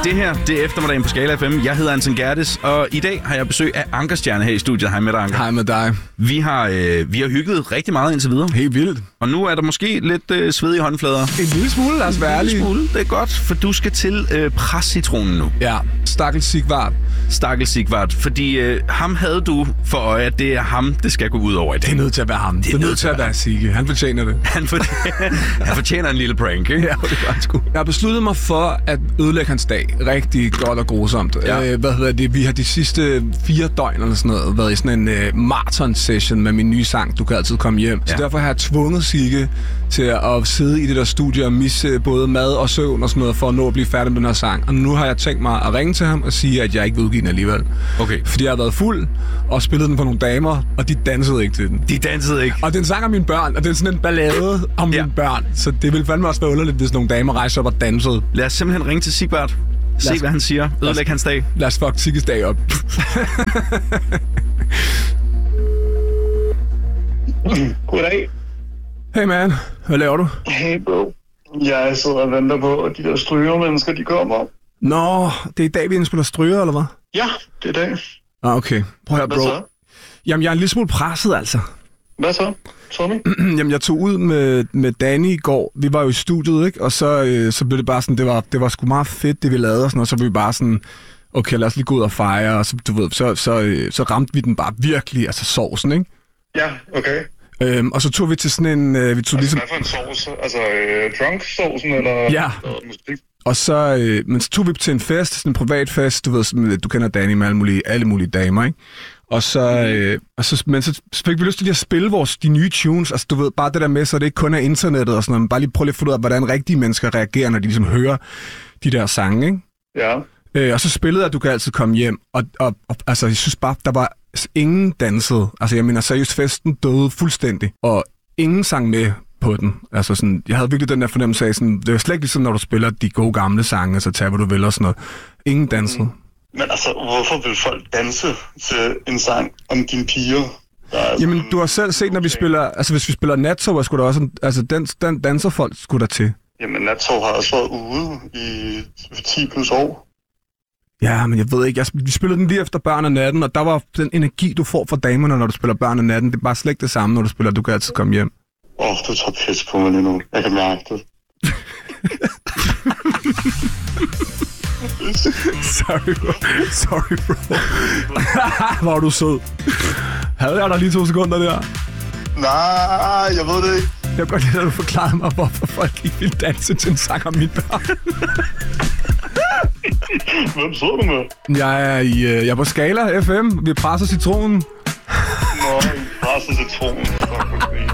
Det her, det er eftermiddagen på Skala FM. Jeg hedder Anton Gerdes, og i dag har jeg besøg af Ankerstjerne her i studiet. Hej med dig, Anker. Hej med dig. Vi har hygget rigtig meget indtil videre. Helt vildt. Og nu er der måske lidt sved i håndflader. En lille smule, lad os være ærlige. En lille smule, det er godt, for du skal til prescitronen nu. Ja, stakkels Sigvard. Stakkels Sigvard, fordi ham havde du for øje, at det er ham, det skal gå ud over i dag. Det er nødt til at være ham. Det er nødt til at være Sigge. Han fortjener det. Han fortjener en lille prank, ikke? Ja, det er godt sgu. Jeg har besluttet mig for at ødelægge hans dag. Rigtig godt og grusomt. Ja. Vi har de sidste 4 døgn eller sådan noget været i sådan en marathon-session med min nye sang, Du kan altid komme hjem. Ja. Så derfor har jeg tvunget Sigge til at sidde i det der studie og misse både mad og søvn og sådan noget, for at nå at blive færdig med den her sang. Og nu har jeg tænkt mig at ringe til ham og sige, at jeg ikke vil udgive den alligevel. Okay. Fordi jeg har været fuld og spillet den for nogle damer, og de dansede ikke til den. De dansede ikke. Og den sang om mine børn, og det er sådan en ballade om mine børn. Så det ville fandme også være underligt, hvis nogle damer rejser op og dansede. Lad os simpelthen ringe til Sigvard. Se, hvad han siger. Ødelæg hans dag. Lad os fuck Sigges dag op. Goddag. Hey man, hvad laver du? Hey bro. Jeg sidder og venter på, at de der strygermennesker, de kommer. Nå, det er i dag, vi indspiller stryger, eller hvad? Ja, det er i dag. Ah, okay. Prøv at høre, bro. Hvad så? Jamen, jeg er en lille smule presset, altså. Hvad så, Tommy? Jamen, jeg tog ud med Danny i går. Vi var jo i studiet, ikke? Og så blev det bare sådan, det var sgu meget fedt, det vi lavede og sådan noget. Så blev vi bare sådan, okay, lad os lige gå ud og fejre. Og så, du ved, så ramte vi den bare virkelig, altså sovsen, ikke? Ja, okay. Og så tog vi til sådan en... vi tog ligesom... Hvad for en sovs? Altså, drunk-sovsen, eller... Ja. Og så, men så tog vi til en fest, sådan en privat fest, du ved, du kender Danny med alle mulige damer, ikke? Og så, men så fik vi lyst til lige at spille de nye tunes, altså du ved, bare det der med, så det ikke kun er internettet og sådan noget, men bare lige prøve at finde ud af, hvordan rigtige mennesker reagerer, når de ligesom hører de der sange, ikke? Ja. Og så spillede jeg, at Du kan altid komme hjem, og altså, jeg synes bare, der var ingen dansede. Altså, jeg mener, seriøst, festen døde fuldstændig, og ingen sang med på den. Altså sådan, jeg havde virkelig den der fornemmelse af sådan, det var slet ikke ligesom, når du spiller de gode gamle sange, så tag, hvad du vil og sådan noget. Ingen dansede. Men altså, hvorfor vil folk danse til en sang om dine piger? Jamen, du har selv set, når vi spiller, altså hvis vi spiller nattog, skulle der også, altså den danser folk skulle der til. Jamen, nattog har også været ude i 10 plus år. Ja, men jeg ved ikke, vi spillede den lige efter Børn af natten, og der var den energi, du får fra damerne, når du spiller Børn af natten, det er bare slet ikke det samme, når du spiller Du kan altid komme hjem. Du tager pis på mig lige nu. Jeg kan mærke det. Sorry, bro. Hvor er du sød. Havde jeg dig lige 2 sekunder der? Nej, jeg ved det ikke. Jeg kan godt lide, at du forklarede mig, hvorfor folk ikke vil danse til en sang om mine børn. Hvem sidder du med? Jeg er på Skala FM. Vi presser citronen.